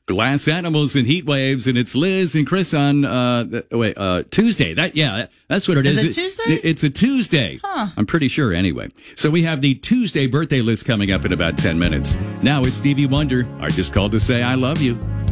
Glass Animals and Heat Waves, and it's Liz and Chris on Tuesday. That's what it is. Is it Tuesday? It's a Tuesday. Huh. I'm pretty sure anyway. So we have the Tuesday birthday list coming up in about 10 minutes. Now it's Stevie Wonder. I just called to say I love you.